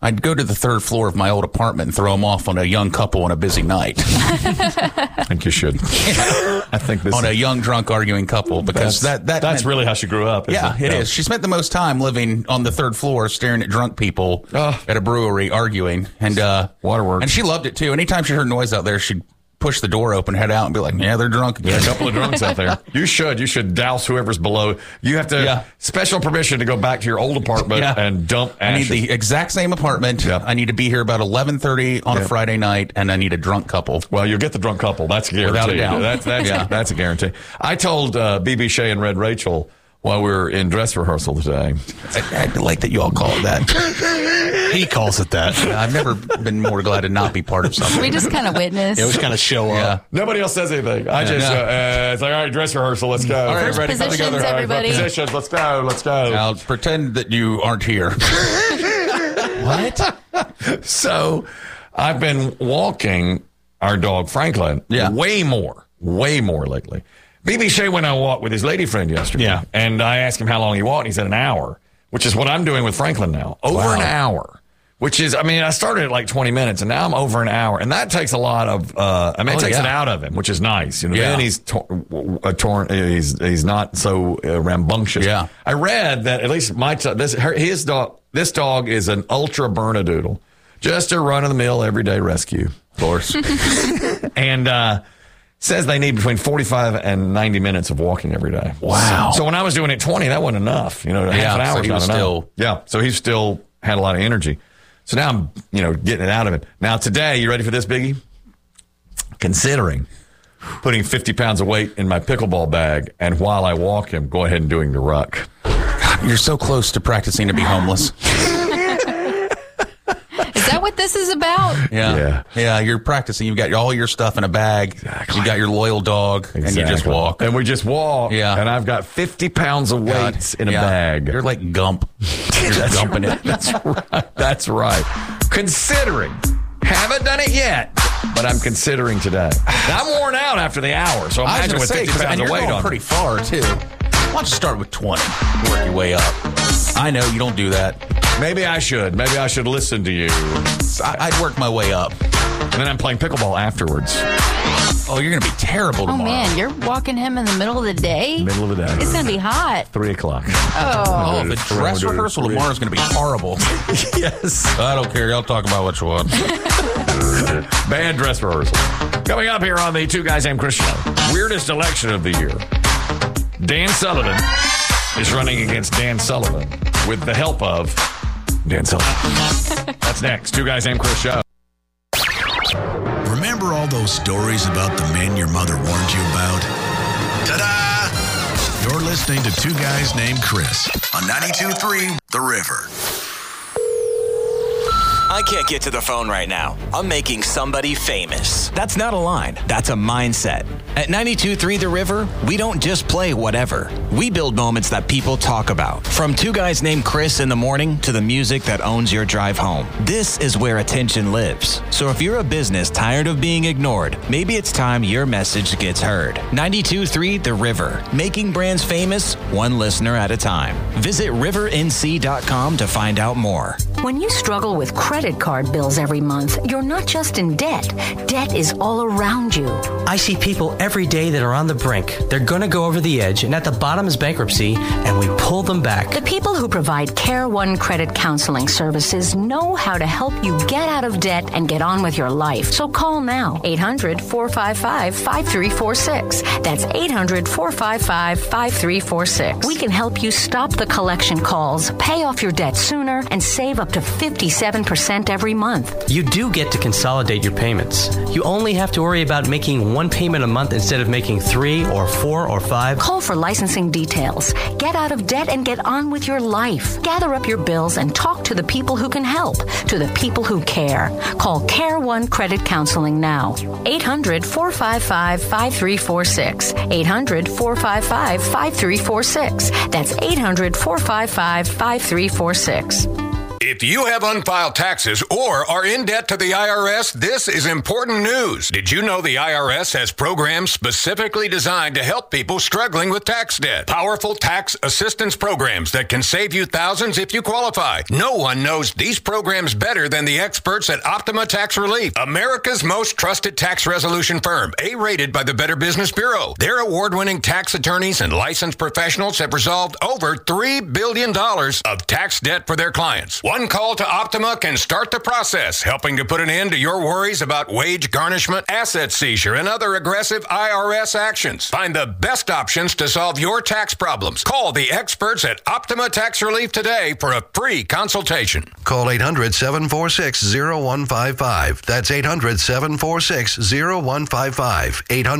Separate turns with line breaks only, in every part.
I'd go to the third floor of my old apartment and throw them off on a young couple on a busy night.
I think you should. I think this
on a young, drunk, arguing couple, because that's
meant, really how she grew up.
Yeah, it is. She spent the most time living on the third floor, staring at drunk people at a brewery arguing, and
waterworks.
And she loved it too. Anytime she heard noise out there, she'd push the door open, head out, and be like, "Yeah, they're drunk again."
There's a couple of drunks out there. You should douse whoever's below. You have to special permission to go back to your old apartment and dump ashes.
I need the exact same apartment. I need to be here about 11:30 on a Friday night, and I need a drunk couple.
Well, you'll get the drunk couple. That's a guarantee.
Without a doubt.
That's a guarantee. I told BB Shea and Red Rachel while we were in dress rehearsal today.
I like that you all call it that.
He calls it that.
I've never been more glad to not be part of something.
We just kind of witness.
Yeah, we just kind of show up.
Nobody else says anything. I just, it's like, all right, dress rehearsal, let's go.
All right,
First
everybody,
positions, everybody.
Positions, let's go.
Now, pretend that you aren't here.
What? So, I've been walking our dog, Franklin, way more lately. BB Shea went on a walk with his lady friend yesterday.
Yeah.
And I asked him how long he walked, and he said an hour, which is what I'm doing with Franklin now. Over an hour. Which is, I started at like 20 minutes, and now I'm over an hour. And that takes a lot of, it takes it out of him, which is nice. You know, then he's he's not so rambunctious.
Yeah.
I read that at least this dog is an ultra Bernedoodle. Just a run-of-the-mill, everyday rescue.
Of course.
And, says they need between 45 and 90 minutes of walking every day.
Wow.
So when I was doing it 20, that wasn't enough. You know, half an hour
so he was still...
Yeah, so he still had a lot of energy. So now I'm, getting it out of him. Now today, you ready for this, Biggie? Considering putting 50 pounds of weight in my pickleball bag, and while I walk him, go ahead and doing the ruck.
God, you're so close to practicing to be homeless.
Is that what this is about?
Yeah, you're practicing. You've got all your stuff in a bag. Exactly. You got your loyal dog, and you just walk.
And we just walk. Yeah. And I've got 50 pounds of weights in a bag.
You're like Gump. You're gumping it.
That's right. That's right. Considering. Haven't done it yet, but I'm considering today. Now, I'm worn out after the hour, so imagine with 50 pounds of weight on.
Pretty far, too. Why don't you start with 20? Work your way up. I know you don't do that.
Maybe I should. Maybe I should listen to you.
I'd work my way up.
And then I'm playing pickleball afterwards.
Oh, you're going to be terrible tomorrow.
Oh, man, you're walking him in the middle of the day?
Middle of the day.
It's going to be hot.
3 o'clock.
Oh.
The dress rehearsal tomorrow is going to be horrible.
Yes.
I don't care. Y'all talk about what you want.
Bad dress rehearsal. Coming up here on the Two Guys Named Chris show. Weirdest election of the year. Dan Sullivan is running against Dan Sullivan with the help of Dan Sullivan. That's next. Two Guys Named Chris show.
Remember all those stories about the men your mother warned you about? Ta-da! You're listening to Two Guys Named Chris on 92.3 The River.
I can't get to the phone right now. I'm making somebody famous. That's not a line. That's a mindset. At 92.3 The River, we don't just play whatever. We build moments that people talk about. From Two Guys Named Chris in the morning to the music that owns your drive home. This is where attention lives. So if you're a business tired of being ignored, maybe it's time your message gets heard. 92.3 The River. Making brands famous, one listener at a time. Visit rivernc.com to find out more.
When you struggle with credit card bills every month, you're not just in debt. Debt is all around you.
I see people every day that are on the brink. They're going to go over the edge, and at the bottom is bankruptcy, and we pull them back.
The people who provide Care One Credit Counseling Services know how to help you get out of debt and get on with your life. So call now. 800-455-5346. That's 800-455-5346. We can help you stop the collection calls, pay off your debt sooner, and save up to 57% every month.
You do get to consolidate your payments. You only have to worry about making one payment a month instead of making 3 or 4 or 5.
Call for licensing details. Get out of debt and get on with your life. Gather up your bills and talk to the people who can help, to the people who care. Call Care One Credit Counseling now. 800-455-5346. 800-455-5346. That's 800-455-5346.
If you have unfiled taxes or are in debt to the IRS, this is important news. Did you know the IRS has programs specifically designed to help people struggling with tax debt? Powerful tax assistance programs that can save you thousands if you qualify. No one knows these programs better than the experts at Optima Tax Relief, America's most trusted tax resolution firm, A-rated by the Better Business Bureau. Their award-winning tax attorneys and licensed professionals have resolved over $3 billion of tax debt for their clients. One call to Optima can start the process, helping to put an end to your worries about wage garnishment, asset seizure, and other aggressive IRS actions. Find the best options to solve your tax problems. Call the experts at Optima Tax Relief today for a free consultation.
Call 800-746-0155. That's 800-746-0155.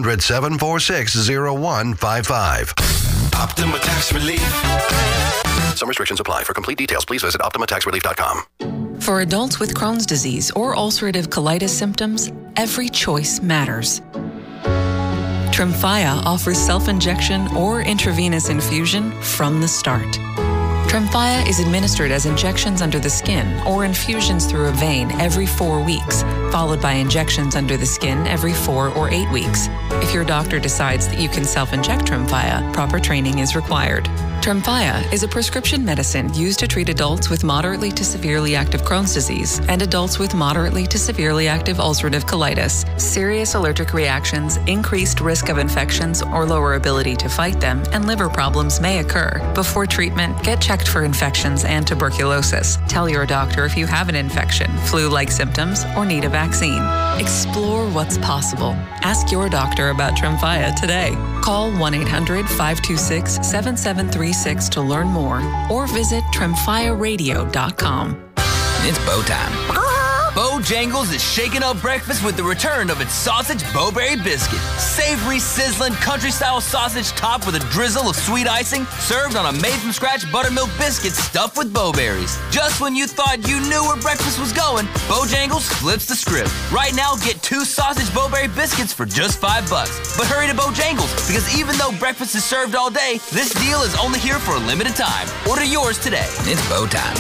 800-746-0155.
Optima Tax Relief.
Some restrictions apply. For complete details, please visit OptimaTaxRelief.com.
For adults with Crohn's disease or ulcerative colitis symptoms, every choice matters. Tremfya offers self-injection or intravenous infusion from the start. Tremfya is administered as injections under the skin or infusions through a vein every 4 weeks, followed by injections under the skin every 4 or 8 weeks. If your doctor decides that you can self-inject Tremfya, proper training is required. Tremfya is a prescription medicine used to treat adults with moderately to severely active Crohn's disease and adults with moderately to severely active ulcerative colitis. Serious allergic reactions, increased risk of infections or lower ability to fight them, and liver problems may occur. Before treatment, get checked for infections and tuberculosis. Tell your doctor if you have an infection, flu-like symptoms, or need a vaccine. Explore what's possible. Ask your doctor about Tremfya today. Call 1-800-526-7736 to learn more or visit TremfyaRadio.com.
It's Bo time. Bojangles is shaking up breakfast with the return of its sausage Bowberry biscuit. Savory, sizzling, country-style sausage topped with a drizzle of sweet icing, served on a made-from-scratch buttermilk biscuit stuffed with bowberries. Just when you thought you knew where breakfast was going, Bojangles flips the script. Right now, get 2 sausage Bowberry biscuits for just $5. But hurry to Bojangles, because even though breakfast is served all day, this deal is only here for a limited time. Order yours today. It's Bo time.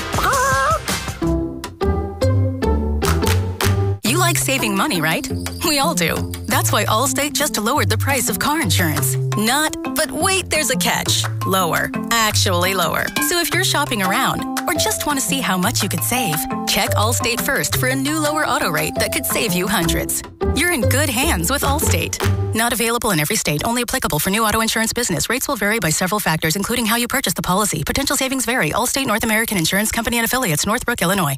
You like saving money, right? We all do. That's why Allstate just lowered the price of car insurance. Not, but wait, there's a catch. Lower. Actually lower. So if you're shopping around or just want to see how much you could save, check Allstate first for a new lower auto rate that could save you hundreds. You're in good hands with Allstate. Not available in every state. Only applicable for new auto insurance business. Rates will vary by several factors, including how you purchase the policy. Potential savings vary. Allstate North American Insurance Company and Affiliates, Northbrook, Illinois.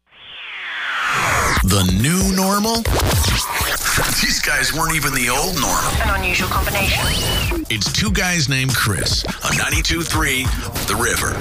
The new normal? These guys weren't even the old normal.
An unusual combination.
It's 2 guys named Chris on 92.3 The River.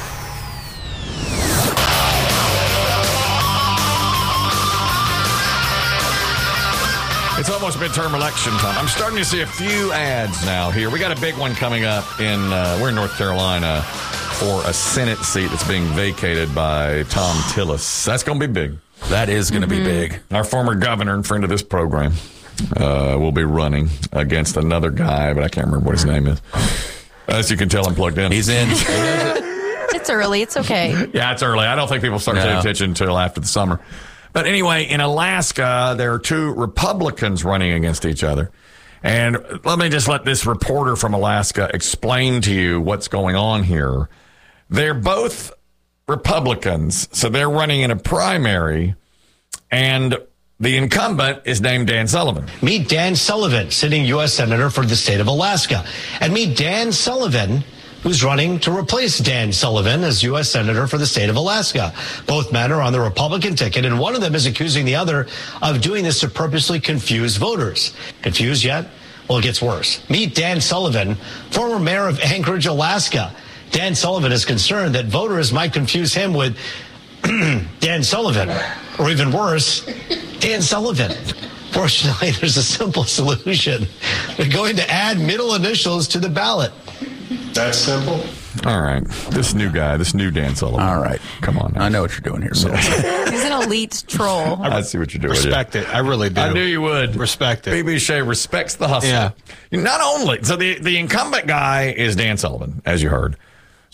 It's almost midterm election time. I'm starting to see a few ads now here. We got a big one coming up we're in North Carolina for a Senate seat that's being vacated by Tom Tillis. That's going to be big.
That is going to be big.
Our former governor and friend of this program will be running against another guy, but I can't remember what his name is. As you can tell, I'm plugged in.
He's in.
It's early. It's okay.
Yeah, it's early. I don't think people start paying attention until after the summer. But anyway, in Alaska, there are 2 Republicans running against each other. And let me just let this reporter from Alaska explain to you what's going on here. They're both Republicans, so they're running in a primary, and the incumbent is named Dan Sullivan.
Meet Dan Sullivan, sitting U.S. Senator for the state of Alaska. And meet Dan Sullivan, who's running to replace Dan Sullivan as U.S. Senator for the state of Alaska. Both men are on the Republican ticket, and one of them is accusing the other of doing this to purposely confuse voters. Confused yet? Well, it gets worse. Meet Dan Sullivan, former mayor of Anchorage, Alaska. Dan Sullivan is concerned that voters might confuse him with Dan Sullivan, or even worse, Dan Sullivan. Fortunately, there's a simple solution. They're going to add middle initials to the ballot. That's simple.
All right. This new guy, this new Dan Sullivan.
All right.
Come on now.
I know what you're doing here, Sullivan.
He's an elite troll.
I see what you're doing.
Respect it. I really do.
I knew you would.
Respect it.
BB Shea respects the hustle.
Yeah.
Not only, so the incumbent guy is Dan Sullivan, as you heard.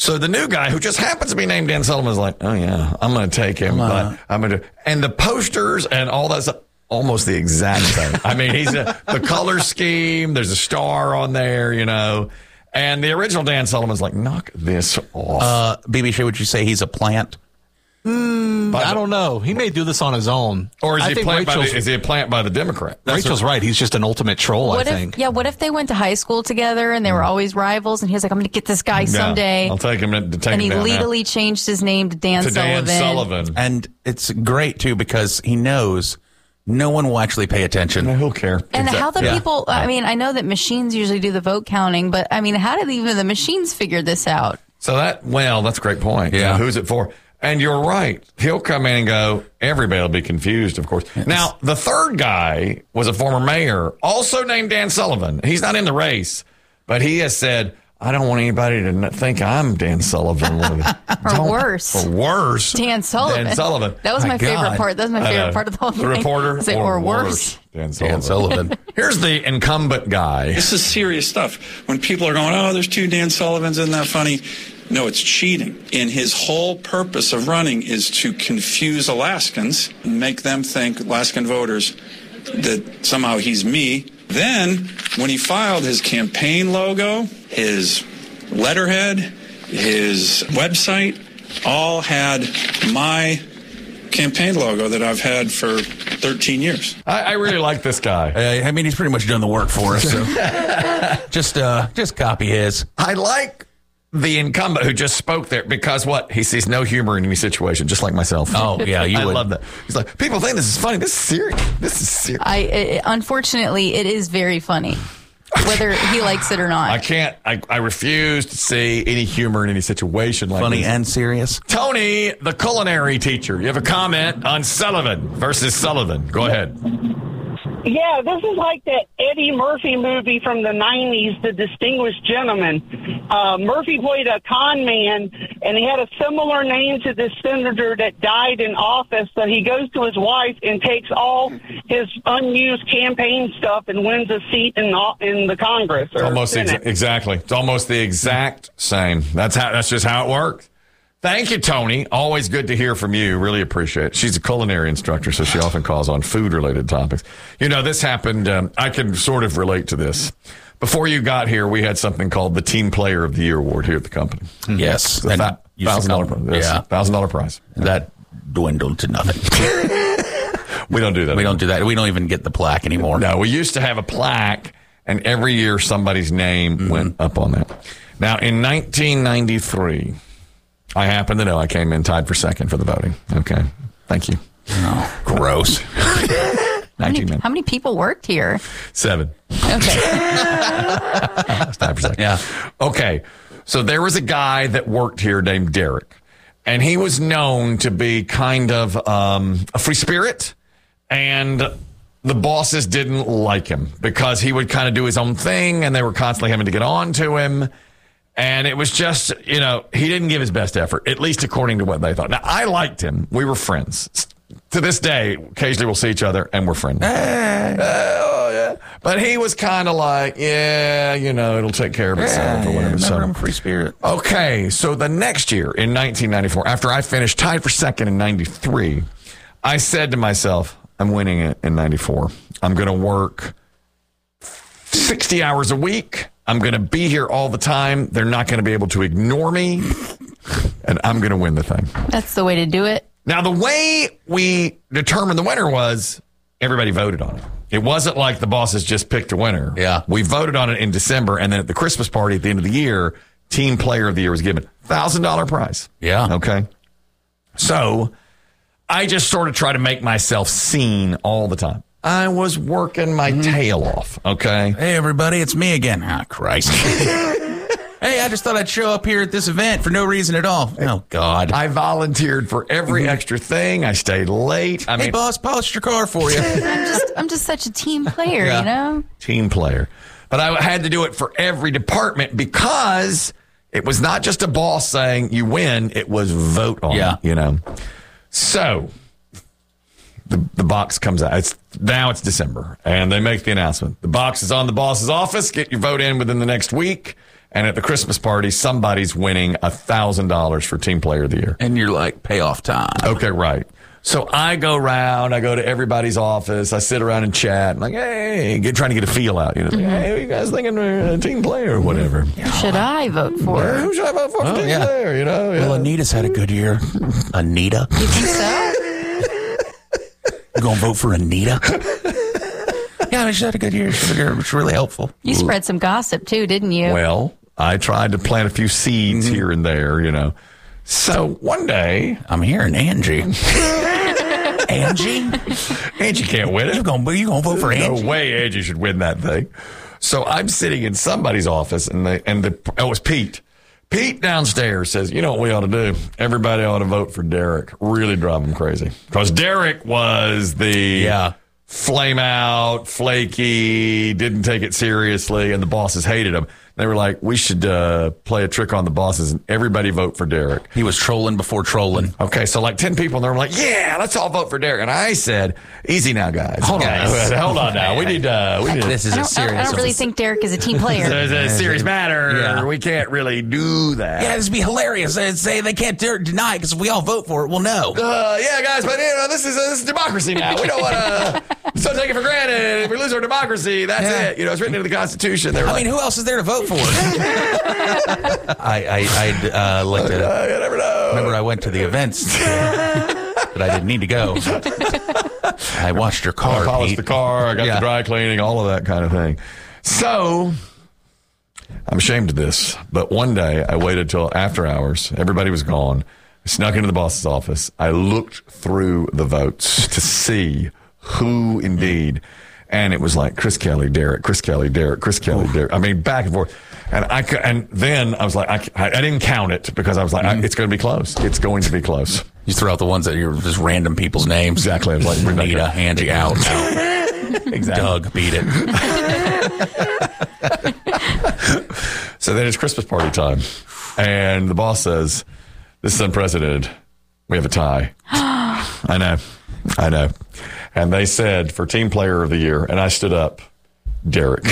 So the new guy who just happens to be named Dan Sullivan is like, oh yeah, I'm going to take him. But I'm going to, and the posters and all that stuff, almost the exact same. I mean, the color scheme, there's a star on there, you know. And the original Dan Sullivan's like, knock this off.
BBC, would you say he's a plant?
I don't know. He may do this on his own.
Or is he a plant by the Democrat?
Rachel's right. He's just an ultimate troll, I think.
What if they went to high school together and they were always rivals and he was like, I'm going to get this guy someday.
I'll take him to take
and
him
he
down
legally changed his name to Dan Sullivan.
And it's great, too, because he knows no one will actually pay attention.
He'll care.
And how the people, I mean, I know that machines usually do the vote counting, but I mean, how did even the machines figure this out?
So that's a great point. Yeah. Who's it for? And you're right. He'll come in and go, everybody will be confused, of course. Yes. Now, the third guy was a former mayor, also named Dan Sullivan. He's not in the race, but he has said, I don't want anybody to think I'm Dan Sullivan.
Or worse. Dan Sullivan.
Dan Sullivan.
That was my favorite part. That was my favorite part of the whole thing.
The reporter.
Or worse.
Dan Sullivan. Here's the incumbent guy.
This is serious stuff. When people are going, oh, there's two Dan Sullivans, isn't that funny? No, it's cheating. And his whole purpose of running is to confuse Alaskans and make them think, Alaskan voters, that somehow he's me. Then, when he filed his campaign logo, his letterhead, his website, all had my campaign logo that I've had for 13 years.
I really like this guy.
I mean, he's pretty much done the work for us. So. just copy his.
I like the incumbent who just spoke there because he sees no humor in any situation, just like myself.
Oh, yeah,
I love that. He's like, people think this is funny. This is serious.
Unfortunately, it is very funny, whether he likes it or not.
I refuse to see any humor in any situation like
funny
this.
And serious.
Tony, the culinary teacher, you have a comment on Sullivan versus Sullivan. Go ahead.
Yeah, this is like that Eddie Murphy movie from the 90s, The Distinguished Gentleman. Murphy played a con man, and he had a similar name to this senator that died in office. So he goes to his wife and takes all his unused campaign stuff and wins a seat in the Congress. Or
almost exactly. It's almost the exact same. That's just how it works. Thank you, Tony. Always good to hear from you. Really appreciate it. She's a culinary instructor, so she often calls on food-related topics. You know, this happened. I can sort of relate to this. Before you got here, we had something called the Team Player of the Year award here at the company.
Yes.
$1,000 prize. Yeah. $1,000 prize.
That dwindled to nothing.
We don't do that.
We don't do that. We don't even get the plaque anymore.
No, we used to have a plaque, and every year somebody's name went up on that. Now, in 1993... I happen to know I came in tied for second for the voting. Okay. Thank you.
Oh, gross.
How many people worked here?
7.
Okay.
Tied for second.
Yeah.
Okay. So there was a guy that worked here named Derek, and he was known to be kind of a free spirit, and the bosses didn't like him because he would kind of do his own thing, and they were constantly having to get on to him. And it was just, he didn't give his best effort, at least according to what they thought. Now, I liked him. We were friends. To this day, occasionally we'll see each other, and we're friends. Yeah. But he was kind of like, it'll take care of itself or whatever.
So I'm a free spirit.
Okay, so the next year, in 1994, after I finished tied for second in 93, I said to myself, I'm winning it in 94. I'm going to work 60 hours a week. I'm going to be here all the time. They're not going to be able to ignore me, and I'm going to win the thing.
That's the way to do it.
Now, the way we determined the winner was everybody voted on it. It wasn't like the bosses just picked a winner.
Yeah.
We voted on it in December, and then at the Christmas party at the end of the year, Team Player of the Year was given. $1,000 prize.
Yeah.
Okay. So I just sort of try to make myself seen all the time. I was working my tail off, okay?
Hey, everybody, it's me again. Ah, Christ. Hey, I just thought I'd show up here at this event for no reason at all. Oh, God.
I volunteered for every extra thing. I stayed late.
Hey, boss, polished your car for you.
I'm just such a team player,
Team player. But I had to do it for every department because it was not just a boss saying you win. It was vote on it, So... The box comes out. Now it's December, and they make the announcement. The box is on the boss's office. Get your vote in within the next week, And at the Christmas party, somebody's winning $1,000 for Team Player of the Year.
And you're like, payoff time.
Okay, right. So I go around, I go to everybody's office, I sit around and chat, like, hey, trying to get a feel out. You know, hey, who you guys thinking a team player or whatever?
Who should I vote for?
Yeah, who should I vote for team player? You know,
Well, Anita's had a good year. Anita?
You think so?
You gonna vote for Anita? Yeah, she's had a good year. She's really helpful.
You spread some gossip too, didn't you?
Well, I tried to plant a few seeds here and there, you know. So one day,
I'm hearing Angie. Angie
can't win it.
You gonna vote for Angie?
No way Angie should win that thing. So I'm sitting in somebody's office, and it was Pete. Pete downstairs says, you know what we ought to do? Everybody ought to vote for Derek. Really drive him crazy. Because Derek was the flame out, flaky, didn't take it seriously, and the bosses hated him. They were like, we should play a trick on the bosses and everybody vote for Derek.
He was trolling before trolling.
Okay, so like 10 people, and they were like, yeah, let's all vote for Derek. And I said, easy now, guys. Hold on now. We need
this is a serious.
I don't really think Derek is a team player.
It's a serious matter. Yeah. We can't really do that.
Yeah, this would be hilarious. They'd say they can't deny it because if we all vote for it, we'll know.
Yeah, guys, but you know, this is democracy now. We don't want to so take it for granted. If we lose our democracy, that's it. You know, it's written into the Constitution. I
mean, who else is there to vote for? I looked at it.
You never know.
Remember, I went to the events, but I didn't need to go. I washed your car.
I polished the car. I got the dry cleaning, all of that kind of thing. So I'm ashamed of this, but one day I waited till after hours. Everybody was gone. I snuck into the boss's office. I looked through the votes to see who indeed. And it was like Chris Kelly, Derek, Chris Kelly, Derek, Chris Kelly, Derek. I mean, back and forth. And then I was like, I didn't count it because I was like, it's going to be close. It's going to be close.
You throw out the ones that are just random people's names.
Exactly. I was like,
Anita, Angie out.
Exactly.
Doug, beat it.
So then it's Christmas party time. And the boss says, this is unprecedented. We have a tie. I know. And they said for Team Player of the Year, and I stood up, Derek.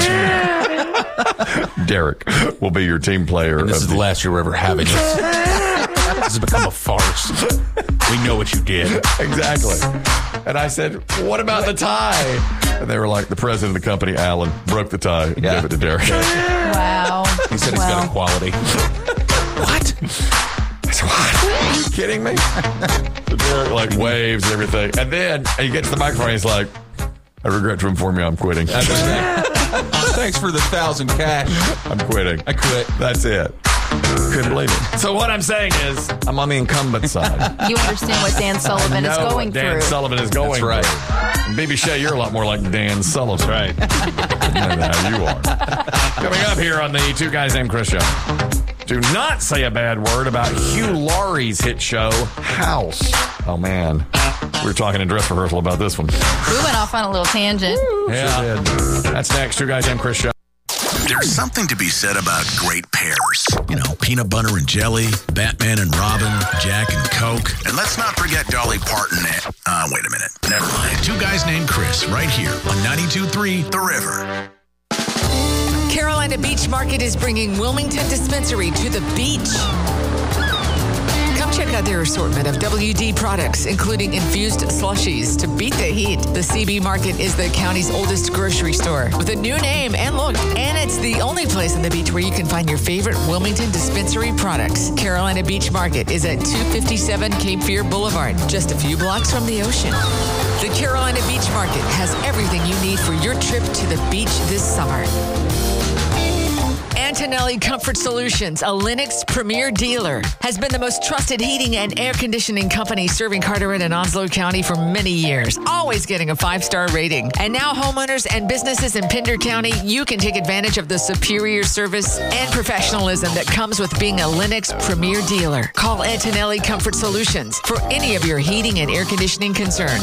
Derek will be your team player.
And this is the last year we're ever having this. This has become a farce. We know what you did.
Exactly. And I said, what about the tie? And they were like, the president of the company, Alan, broke the tie and gave it to Derek.
Wow.
He said it's got equality. What?
I said, what? Are you kidding me? So Derek like waves and everything. And then he gets to the microphone and he's like, I regret to inform you I'm quitting.
Thanks for the 1,000 cash.
I'm quitting.
I quit.
That's it. Couldn't believe it. So what I'm saying is, I'm on the incumbent side.
You understand what Dan Sullivan is going through.
Dan Sullivan is going through.
That's right.
And Baby Shay, you're a lot more like Dan Sullivan. Right. Than how you are. Coming up here on the Two Guys Named Chris show. Do not say a bad word about Hugh Laurie's hit show, House. Oh, man. We were talking in dress rehearsal about this one.
We went off on a little tangent.
Yeah. That's next. Two Guys Named Chris show.
There's something to be said about great pairs. You know, peanut butter and jelly, Batman and Robin, Jack and Coke. And let's not forget Dolly Parton and... wait a minute. Never mind. Two Guys Named Chris, right here on 92.3 The River.
Carolina Beach Market is bringing Wilmington Dispensary to the beach. Come check out their assortment of WD products, including infused slushies to beat the heat. The CB Market is the county's oldest grocery store with a new name and look. And it's the only place on the beach where you can find your favorite Wilmington Dispensary products. Carolina Beach Market is at 257 Cape Fear Boulevard, just a few blocks from the ocean. The Carolina Beach Market has everything you need for your trip to the beach this summer. Antonelli Comfort Solutions, a Lennox premier dealer, has been the most trusted heating and air conditioning company serving Carteret and Onslow County for many years, always getting a 5-star rating. And now homeowners and businesses in Pender County, you can take advantage of the superior service and professionalism that comes with being a Lennox premier dealer. Call Antonelli Comfort Solutions for any of your heating and air conditioning concerns.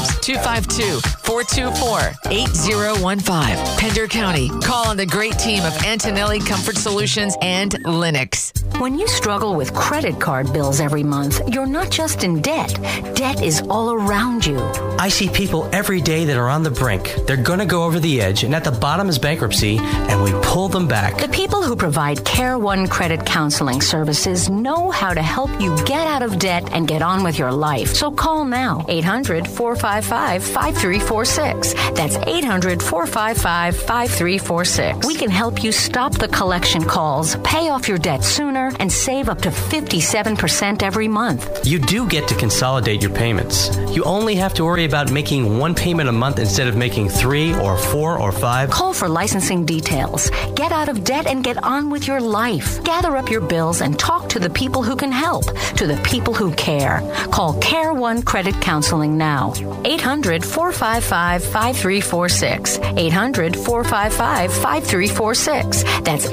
252-424-8015. Pender County, call on the great team of Antonelli Comfort Solutions.
Solutions, and Linux.
When you struggle with credit card bills every month, you're not just in debt. Debt is all around you.
I see people every day that are on the brink. They're going to go over the edge, and at the bottom is bankruptcy, and we pull them back.
The people who provide Care One Credit Counseling Services know how to help you get out of debt and get on with your life. So call now, 800-455-5346. That's 800-455-5346. We can help you stop the collection calls, pay off your debt sooner, and save up to 57% every month.
You do get to consolidate your payments. You only have to worry about making one payment a month instead of making 3 or 4 or 5.
Call for licensing details. Get out of debt and get on with your life. Gather up your bills and talk to the people who can help, to the people who care. Call Care One Credit Counseling now. 800-455-5346. 800-455-5346. That's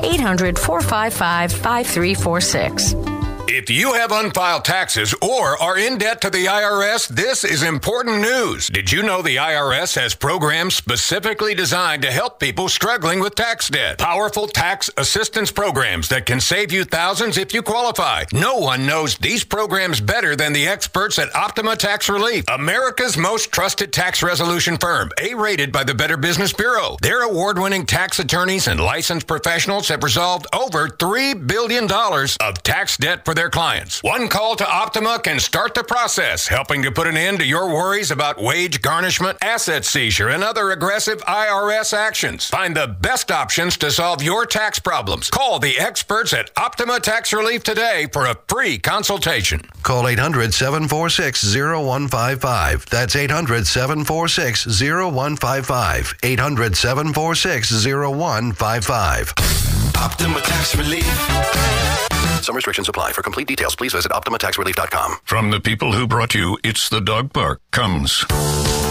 800-455-5346.
If you have unfiled taxes or are in debt to the IRS, this is important news. Did you know the IRS has programs specifically designed to help people struggling with tax debt? Powerful tax assistance programs that can save you thousands if you qualify. No one knows these programs better than the experts at Optima Tax Relief, America's most trusted tax resolution firm, A-rated by the Better Business Bureau. Their award-winning tax attorneys and licensed professionals have resolved over $3 billion of tax debt for their clients. One call to Optima can start the process, helping to put an end to your worries about wage garnishment, asset seizure, and other aggressive IRS actions. Find the best options to solve your tax problems. Call the experts at Optima Tax Relief today for a free consultation.
Call 800-746-0155. That's 800-746-0155. 800-746-0155.
Optima Tax Relief.
Some restrictions apply. For complete details, please visit OptimaTaxRelief.com.
From the people who brought you It's the Dog Park comes